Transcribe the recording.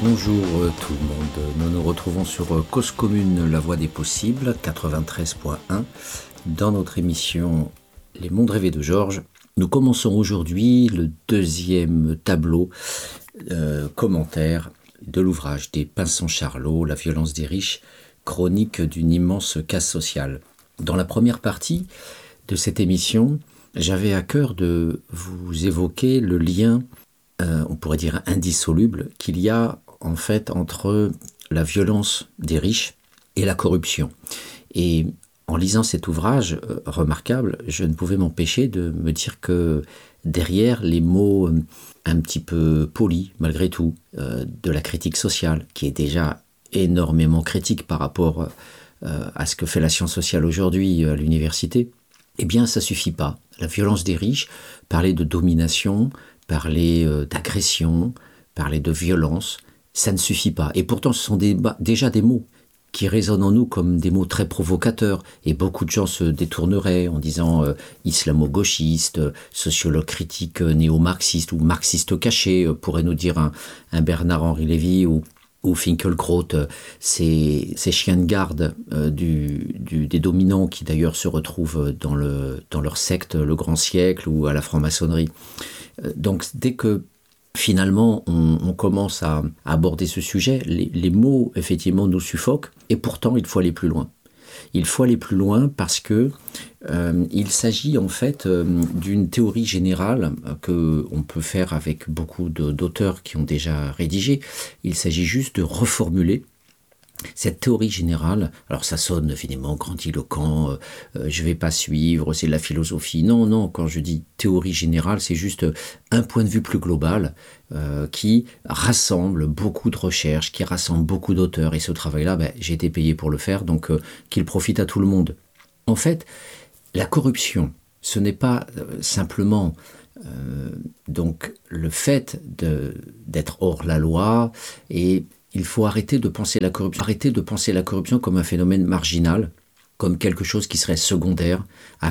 Bonjour tout le monde, nous nous retrouvons sur Cause Commune, la voie des possibles, 93.1, dans notre émission Les mondes rêvés de Georges. Nous commençons aujourd'hui le deuxième tableau commentaire de l'ouvrage des Pinson-Charlot, La violence des riches, chronique d'une immense casse sociale. Dans la première partie de cette émission, j'avais à cœur de vous évoquer le lien, on pourrait dire indissoluble, qu'il y a en fait entre la violence des riches et la corruption. Et en lisant cet ouvrage remarquable, je ne pouvais m'empêcher de me dire que derrière les mots un petit peu polis, malgré tout, de la critique sociale, qui est déjà énormément critique par rapport à ce que fait la science sociale aujourd'hui à l'université, eh bien ça suffit pas. La violence des riches, parler de domination, parler d'agression, parler de violence, ça ne suffit pas. Et pourtant, ce sont déjà des mots qui résonnent en nous comme des mots très provocateurs. Et beaucoup de gens se détourneraient en disant islamo-gauchiste, sociologue critique néo-marxiste ou marxiste caché, pourrait nous dire un Bernard-Henri Lévy ou Finkielkraut, ces chiens de garde des dominants qui d'ailleurs se retrouvent dans leur secte, le Grand Siècle ou à la franc-maçonnerie. Donc dès que finalement on commence à aborder ce sujet, les mots effectivement nous suffoquent et pourtant il faut aller plus loin. Il faut aller plus loin parce que il s'agit en fait d'une théorie générale qu'on peut faire avec beaucoup d'auteurs qui ont déjà rédigé. Il s'agit juste de reformuler cette théorie générale. Alors ça sonne évidemment grandiloquent, je ne vais pas suivre, c'est de la philosophie. Non, quand je dis théorie générale, c'est juste un point de vue plus global qui rassemble beaucoup de recherches, qui rassemble beaucoup d'auteurs. Et ce travail-là, j'ai été payé pour le faire, donc qu'il profite à tout le monde. En fait, la corruption, ce n'est pas simplement donc le fait d'être hors la loi, et il faut arrêter de penser la corruption comme un phénomène marginal, comme quelque chose qui serait secondaire à